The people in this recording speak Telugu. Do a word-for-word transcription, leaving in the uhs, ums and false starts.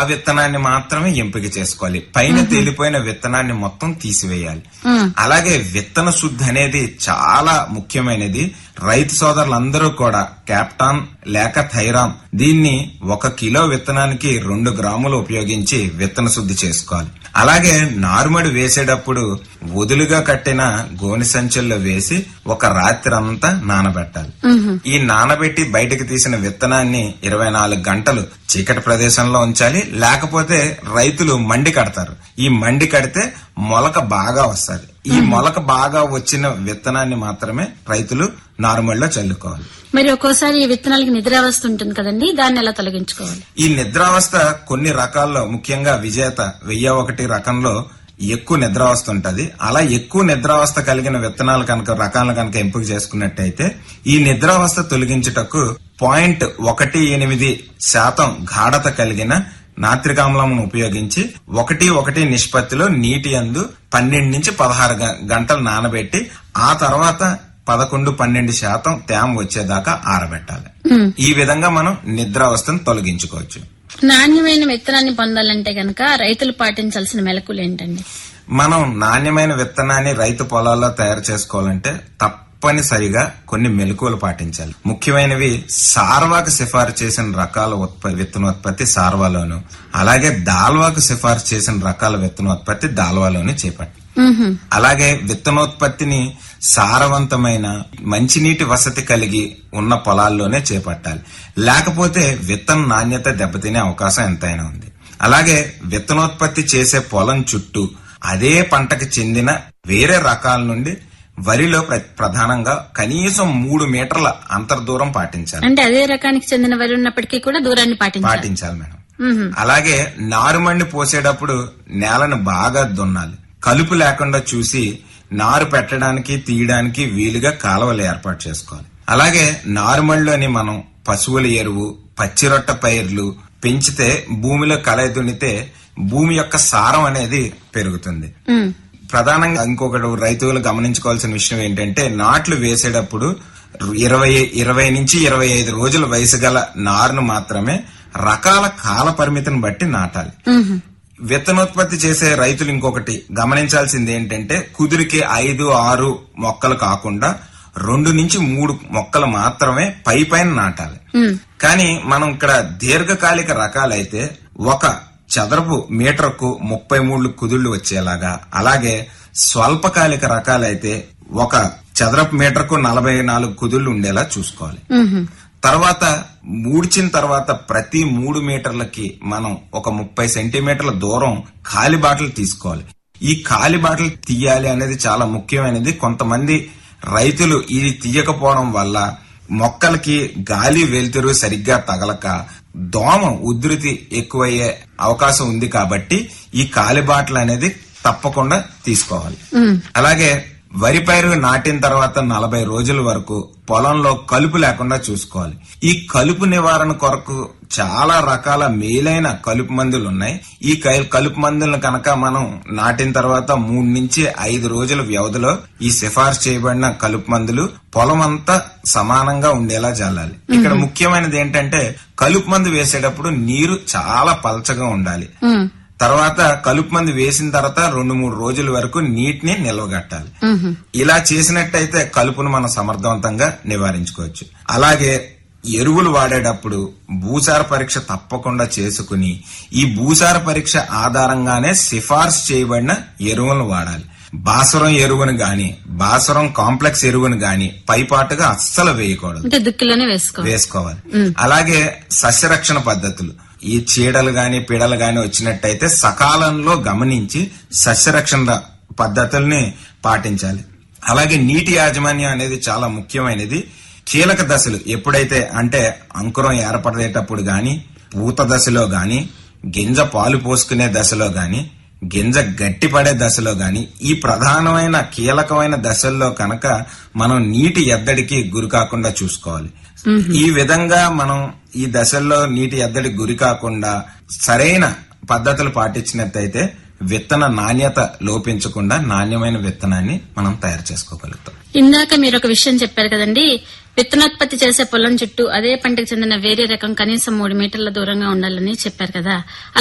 విత్తనాన్ని మాత్రమే ఎంపిక చేసుకోవాలి. పైన తేలిపోయిన విత్తనాన్ని మొత్తం తీసివేయాలి. అలాగే విత్తన శుద్ధి అనేది చాలా ముఖ్యమైనది. రైతు సోదరులందరూ కూడా క్యాప్టాన్ లేక థైరామ్ దీన్ని ఒక కిలో విత్తనానికి రెండు గ్రాములు ఉపయోగించి విత్తన శుద్ధి చేసుకోవాలి. అలాగే నారుమడి వేసేటప్పుడు వదులుగా కట్టిన గోనె సంచుల్లో వేసి ఒక రాత్రి అంతా నానబెట్టాలి. ఈ నానబెట్టి బయటకు తీసిన విత్తనాన్ని ఇరవై నాలుగు గంటలు చీకటి ప్రదేశంలో ఉంచాలి. లేకపోతే రైతులు మండి కడతారు. ఈ మండి కడితే మొలక బాగా వస్తుంది. ఈ మొలక బాగా వచ్చిన విత్తనాన్ని మాత్రమే రైతులు నారుమడిలో చల్లుకోవాలి. మరి ఒక్కోసారి ఈ విత్తనాలకి నిద్రావస్థ ఉంటుంది కదండి, దాన్ని ఎలా తొలగించుకోవాలి? ఈ నిద్రావస్థ కొన్ని రకాల్లో, ముఖ్యంగా విజేత వెయ్యి ఒకటి రకంలో ఎక్కువ నిద్రావస్థ ఉంటది. అలా ఎక్కువ నిద్రావస్థ కలిగిన విత్తనాలు కనుక రకాలను కనుక ఎంపిక చేసుకున్నట్టయితే ఈ నిద్రావస్థ తొలగించుటకు పాయింట్ ఒకటి ఎనిమిది శాతం గాఢత కలిగిన నాత్రికామ్లమును ఉపయోగించి ఒకటి ఒకటి నిష్పత్తిలో నీటి యందు పన్నెండు నుంచి పదహారు గంటలు నానబెట్టి ఆ తర్వాత పదకొండు పన్నెండు శాతం తేమ వచ్చేదాకా ఆరబెట్టాలి. ఈ విధంగా మనం నిద్రావస్థను తొలగించుకోవచ్చు. నాణ్యమైన విత్తనాన్ని పొందాలంటే గనక రైతులు పాటించాల్సిన మెలకులు ఏంటండి? మనం నాణ్యమైన విత్తనాన్ని రైతు పొలాల్లో తయారు చేసుకోవాలంటే తప్పనిసరిగా కొన్ని మెలకువలు పాటించాలి. ముఖ్యమైనవి సార్వాకు సిఫారసు చేసిన రకాల విత్తనోత్పత్తి సార్వాలోను, అలాగే దాల్వాకు సిఫారసు చేసిన రకాల విత్తనోత్పత్తి దాల్వాలోను చేపట్టాలి. అలాగే విత్తనోత్పత్తిని సారవంతమైన మంచినీటి వసతి కలిగి ఉన్న పొలాల్లోనే చేపట్టాలి. లేకపోతే విత్తన నాణ్యత దెబ్బతినే అవకాశం ఎంతైనా ఉంది. అలాగే విత్తనోత్పత్తి చేసే పొలం చుట్టూ అదే పంటకు చెందిన వేరే రకాల నుండి వరిలో ప్రధానంగా కనీసం మూడు మీటర్ల అంతర్దూరం పాటించాలి. అంటే అదే రకానికి చెందిన వరి ఉన్నప్పటికీ కూడా దూరాన్ని పాటించాలి మేడం. అలాగే నారుమడిని పోసేటప్పుడు నేలను బాగా దున్నాలి. కలుపు లేకుండా చూసి నారు పెట్టడానికి తీయడానికి వీలుగా కాలువలు ఏర్పాటు చేసుకోవాలి. అలాగే నారుమడిలోని మనం పశువుల ఎరువు, పచ్చిరొట్ట పైర్లు పెంచితే భూమిలో కలయి దున్నితే భూమి యొక్క సారం అనేది పెరుగుతుంది. ప్రధానంగా ఇంకొకటి రైతులు గమనించుకోవాల్సిన విషయం ఏంటంటే నాట్లు వేసేటప్పుడు ఇరవై ఇరవై నుంచి ఇరవై ఐదు రోజుల వయసు గల నారును మాత్రమే రకాల కాల పరిమితిని బట్టి నాటాలి. విత్తనోత్పత్తి చేసే రైతులు ఇంకొకటి గమనించాల్సింది ఏంటంటే కుదురికి ఐదు ఆరు మొక్కలు కాకుండా రెండు నుంచి మూడు మొక్కలు మాత్రమే పై పైన నాటాలి. కానీ మనం ఇక్కడ దీర్ఘకాలిక రకాలైతే ఒక చదరపు మీటర్కు ముప్పై మూడు కుదుళ్లు వచ్చేలాగా, అలాగే స్వల్పకాలిక రకాలైతే ఒక చదరపు మీటర్కు నలభై నాలుగు కుదుళ్లు ఉండేలా చూసుకోవాలి. తర్వాత మూడ్చిన తర్వాత ప్రతి మూడు మీటర్లకి మనం ఒక ముప్పై సెంటీమీటర్ల దూరం ఖాళీ బాటలు తీసుకోవాలి. ఈ ఖాళీ బాటలు తీయాలి అనేది చాలా ముఖ్యమైనది. కొంతమంది రైతులు ఇది తీయకపోవడం వల్ల మొక్కలకి గాలి వెలుతురు సరిగ్గా తగలక దోమ ఉధృతి ఎక్కువయ్యే అవకాశం ఉంది. కాబట్టి ఈ ఖాళీ బాటలు అనేది తప్పకుండా తీసుకోవాలి. అలాగే వరి పైరు నాటిన తర్వాత నలభై రోజుల వరకు పొలంలో కలుపు లేకుండా చూసుకోవాలి. ఈ కలుపు నివారణ కొరకు చాలా రకాల మేలైన కలుపు మందులు ఉన్నాయి. ఈ కలుపు మందులను కనుక మనం నాటిన తర్వాత మూడు నుంచి ఐదు రోజుల వ్యవధిలో ఈ సిఫార్సు చేయబడిన కలుపు మందులు పొలం అంతా సమానంగా ఉండేలా చల్లాలి. ఇక్కడ ముఖ్యమైనది ఏంటంటే కలుపు మందు వేసేటప్పుడు నీరు చాలా పలచగా ఉండాలి. తర్వాత కలుపు మందు వేసిన తర్వాత రెండు మూడు రోజుల వరకు నీటిని నిల్వగట్టాలి. ఇలా చేసినట్టయితే కలుపును మనం సమర్థవంతంగా నివారించుకోవచ్చు. అలాగే ఎరువులు వాడేటప్పుడు భూసార పరీక్ష తప్పకుండా చేసుకుని ఈ భూసార పరీక్ష ఆధారంగానే సిఫార్సు చేయబడిన ఎరువులను వాడాలి. భాస్వరం ఎరువును గాని భాస్వరం కాంప్లెక్స్ ఎరువును గాని పైపాటుగా అస్సలు వేయకూడదు, వేసుకోవాలి. అలాగే సస్యరక్షణ పద్ధతులు, ఈ చీడలు గాని పీడలు గాని వచ్చినట్టయితే సకాలంలో గమనించి సస్యరక్షణ పద్ధతుల్ని పాటించాలి. అలాగే నీటి యాజమాన్యం అనేది చాలా ముఖ్యమైనది. కీలక దశలు ఎప్పుడైతే అంటే అంకురం ఏర్పడేటప్పుడు గాని, పూత దశలో గాని, గింజ పాలు పోసుకునే దశలో గాని, గింజ గట్టిపడే దశలో గాని ఈ ప్రధానమైన కీలకమైన దశల్లో కనుక మనం నీటి ఎద్దడికి గురి కాకుండా చూసుకోవాలి. ఈ విధంగా మనం ఈ దశల్లో నీటి ఎద్దడికి గురి కాకుండా సరైన పద్ధతులు పాటించినట్టయితే విత్తన నాణ్యత లోపించకుండా నాణ్యమైన విత్తనాన్ని మనం తయారు చేసుకోగలుగుతాం. ఇందాక మీరు ఒక విషయం చెప్పారు కదండి, విత్తనోత్పత్తి చేసే పొలం చుట్టూ అదే పంటకు చెందిన వేరే రకం కనీసం మూడు మీటర్ల దూరంగా ఉండాలని చెప్పారు కదా.